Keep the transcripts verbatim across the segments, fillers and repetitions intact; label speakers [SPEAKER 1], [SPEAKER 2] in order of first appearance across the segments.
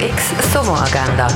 [SPEAKER 1] X Sommeragenda.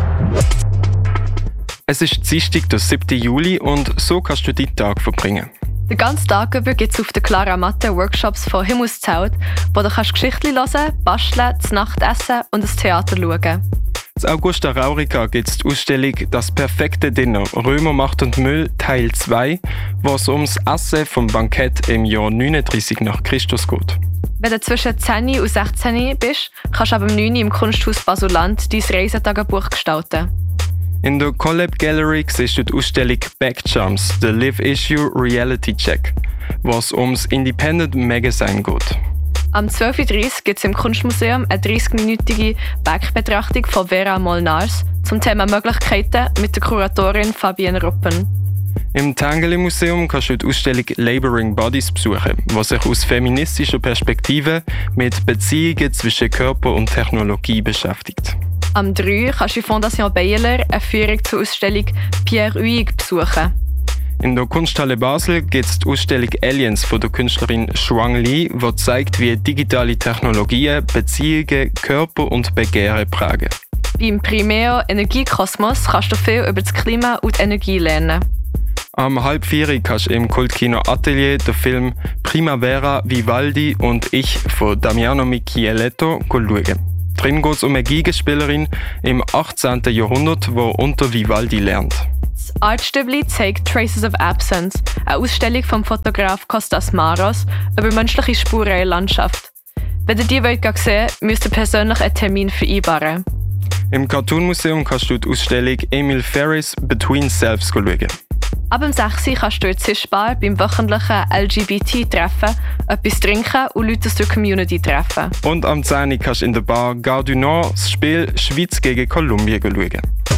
[SPEAKER 2] Es ist Dienstag, der siebten Juli, und so kannst du deinen Tag verbringen.
[SPEAKER 3] Den ganzen Tag über gibt es auf der Clara Matte Workshops von Himmelszelt, wo du kannst Geschichten hören, basteln, zu Nacht essen und das Theater schauen.
[SPEAKER 2] In Augusta Raurica gibt es die Ausstellung «Das perfekte Dinner – Römer, Macht und Müll» Teil zwei, wo es ums Essen vom Bankett im Jahr neununddreißig nach Christus geht.
[SPEAKER 3] Wenn du zwischen zehn und sechzehn bist, kannst du ab neun Uhr im Kunsthaus Basuland dein Reisetagebuch gestalten.
[SPEAKER 2] In der Collab Gallery siehst du die Ausstellung «Backjumps – The Live Issue Reality Check», wo es ums Independent Magazine geht.
[SPEAKER 3] Am zwölf Uhr dreißig gibt es im Kunstmuseum eine dreißig-minütige Werkbetrachtung von Vera Molnars zum Thema Möglichkeiten mit der Kuratorin Fabienne Ruppen.
[SPEAKER 2] Im Tangeli Museum kannst du die Ausstellung «Laboring Bodies» besuchen, die sich aus feministischer Perspektive mit Beziehungen zwischen Körper und Technologie beschäftigt.
[SPEAKER 3] Am drei kannst du die Fondation Beyeler eine Führung zur Ausstellung «Pierre Huyghe» besuchen.
[SPEAKER 2] In der Kunsthalle Basel gibt es die Ausstellung «Aliens» von der Künstlerin Shuang Li, die zeigt, wie digitale Technologien Beziehungen, Körper und Begehren prägen.
[SPEAKER 3] Beim Primeo Energiekosmos kannst du viel über das Klima und die Energie lernen.
[SPEAKER 2] Am halb vier kannst du im Kultkino Atelier den Film «Primavera, Vivaldi und ich» von Damiano Micheletto schauen. Drin geht es um eine Gegenspielerin im achtzehnten Jahrhundert, die unter Vivaldi lernt.
[SPEAKER 3] Das Artstübli zeigt «Traces of Absence», eine Ausstellung vom Fotograf Kostas Maros über menschliche Spuren in der Landschaft. Wenn ihr die wollt sehen wollt, müsst ihr persönlich einen Termin vereinbaren.
[SPEAKER 2] Im Cartoon Museum kannst du die Ausstellung «Emil Ferris Between Selves» schauen.
[SPEAKER 3] Ab dem sechs Uhr kannst du in der Zischbar beim wöchentlichen L G B T-Treffen etwas trinken und Leute aus der Community treffen.
[SPEAKER 2] Und am zehn Uhr kannst du in der Bar Gare du Nord das Spiel Schweiz gegen Kolumbien schauen.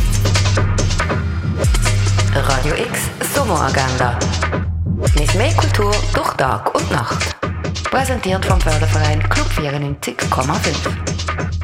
[SPEAKER 1] Radio X Sommeragenda. Mit mehr Kultur durch Tag und Nacht. Präsentiert vom Förderverein Club vierundneunzig Komma fünf.